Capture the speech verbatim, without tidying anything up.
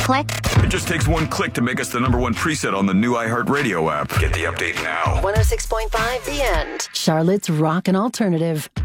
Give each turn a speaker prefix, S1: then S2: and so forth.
S1: click.
S2: It just takes one click to make us the number one preset on the new iHeartRadio app. Get the update now.
S3: one oh six point five The End.
S4: Charlotte's Rock and Alternative.